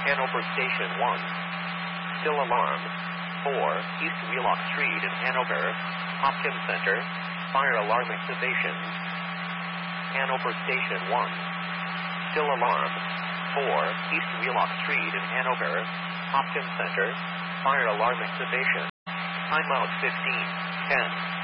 Hanover Station 1. Still alarm. 4, East Wheelock Street in Hanover. Hopkins Center. Fire alarm activation. Hanover Station 1. Still alarm. 4, East Wheelock Street in Hanover. Hopkins Center. Fire alarm activation. Timeout 15. 10.